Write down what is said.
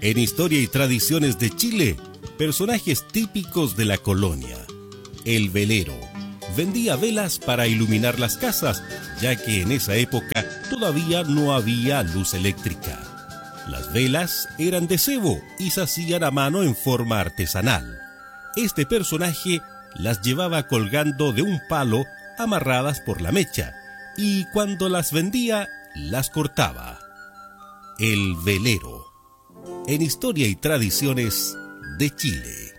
En Historia y Tradiciones de Chile, personajes típicos de la colonia. El velero. Vendía velas para iluminar las casas, ya que en esa época todavía no había luz eléctrica. Las velas eran de cebo y se hacían a mano en forma artesanal. Este personaje las llevaba colgando de un palo amarradas por la mecha, y cuando las vendía, las cortaba. El velero. En Historia y Tradiciones de Chile.